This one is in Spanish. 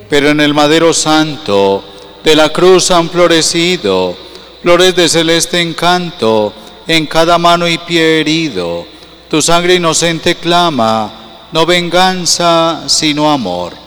Pero en el madero santo de la cruz han florecido flores de celeste encanto en cada mano y pie herido. Tu sangre inocente clama, no venganza, sino amor.